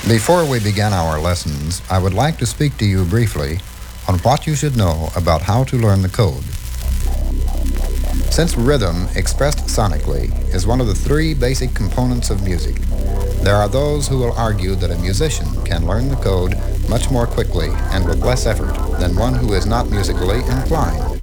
Before we begin our lessons, I would like to speak to you briefly on what you should know about how to learn the code. Since rhythm, expressed sonically, is one of the three basic components of music, there are those who will argue that a musician can learn the code much more quickly and with less effort than one who is not musically inclined.